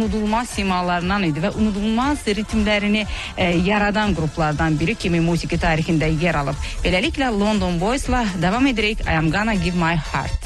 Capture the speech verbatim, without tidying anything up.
unudulmaz simalarından idi və unudulmaz ritmlərini e, yaradan qruplardan biri kimi musiqi tarixində yer alıb. Beləliklə London Boys'la davam edirik I Am Gonna Give My Heart.